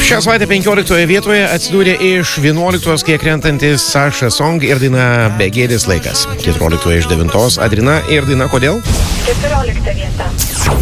Šią savaitę 15 vietoje atsidūrė iš 11 kiek krentantis Sasha Song ir daina Begėdis laikas. 14 iš 9 Adrina ir daina Kodėl? 14 vieta.